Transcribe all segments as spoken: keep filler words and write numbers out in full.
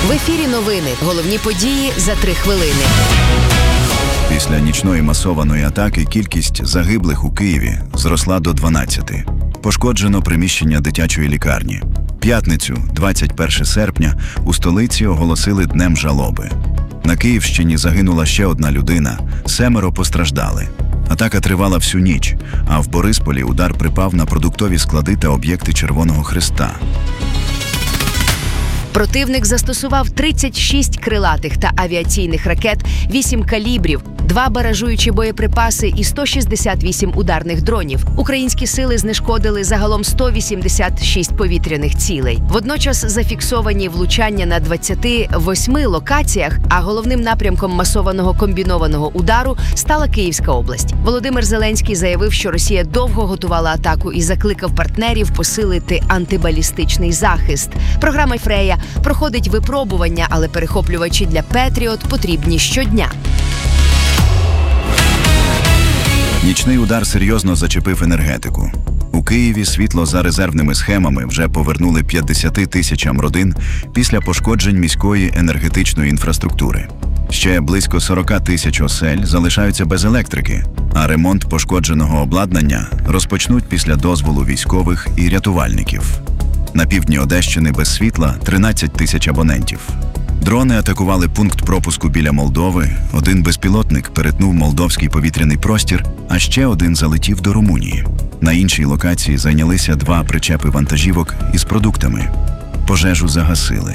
В ефірі новини. Головні події за три хвилини. Після нічної масованої атаки кількість загиблих у Києві зросла до дванадцяти. Пошкоджено приміщення дитячої лікарні. П'ятницю, двадцять перше серпня, у столиці оголосили днем жалоби. На Київщині загинула ще одна людина, семеро постраждали. Атака тривала всю ніч, а в Борисполі удар припав на продуктові склади та об'єкти Червоного Хреста. Противник застосував тридцять шість крилатих та авіаційних ракет, вісім калібрів, два баражуючі боєприпаси і сто шістдесят вісім ударних дронів. Українські сили знешкодили загалом сто вісімдесят шість повітряних цілей. Водночас зафіксовані влучання на двадцяти восьми локаціях, а головним напрямком масованого комбінованого удару стала Київська область. Володимир Зеленський заявив, що Росія довго готувала атаку і закликав партнерів посилити антибалістичний захист. Програма «Фрея» проходить випробування, але перехоплювачі для «Петріот» потрібні щодня. Нічний удар серйозно зачепив енергетику. У Києві світло за резервними схемами вже повернули п'ятдесяти тисячам родин після пошкоджень міської енергетичної інфраструктури. Ще близько сорока тисяч осель залишаються без електрики, а ремонт пошкодженого обладнання розпочнуть після дозволу військових і рятувальників. На півдні Одещини без світла тринадцять тисяч абонентів. Дрони атакували пункт пропуску біля Молдови, один безпілотник перетнув молдовський повітряний простір, а ще один залетів до Румунії. На іншій локації зайнялися два причепи вантажівок із продуктами. Пожежу загасили.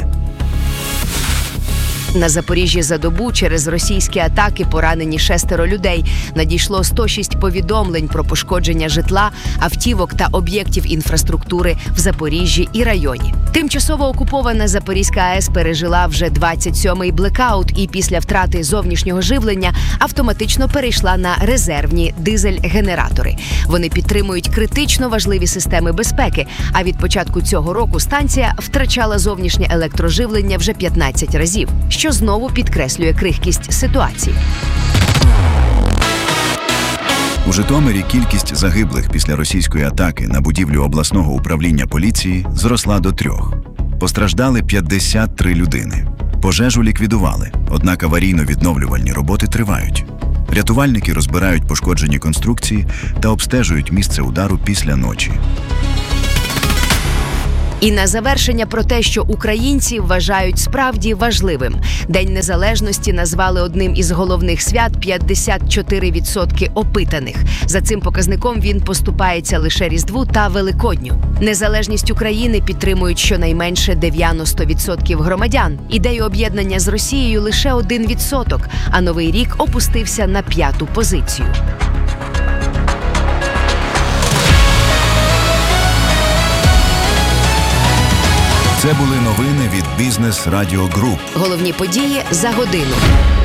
На Запоріжжі за добу через російські атаки поранені шестеро людей. Надійшло сто шість повідомлень про пошкодження житла, автівок та об'єктів інфраструктури в Запоріжжі і районі. Тимчасово окупована Запорізька АЕС пережила вже двадцять сьомий блекаут і після втрати зовнішнього живлення автоматично перейшла на резервні дизель-генератори. Вони підтримують критично важливі системи безпеки, а від початку цього року станція втрачала зовнішнє електроживлення вже п'ятнадцять разів, що знову підкреслює крихкість ситуації. У Житомирі кількість загиблих після російської атаки на будівлю обласного управління поліції зросла до трьох. Постраждали п'ятдесят три людини. Пожежу ліквідували, однак аварійно-відновлювальні роботи тривають. Рятувальники розбирають пошкоджені конструкції та обстежують місце удару після ночі. І на завершення про те, що українці вважають справді важливим. День Незалежності назвали одним із головних свят п'ятдесят чотири відсотки опитаних. За цим показником він поступається лише Різдву та Великодню. Незалежність України підтримують щонайменше дев'яносто відсотків громадян. Ідею об'єднання з Росією лише один відсоток, а Новий рік опустився на п'яту позицію. Це були новини від Бізнес Радіо Груп. Головні події за годину.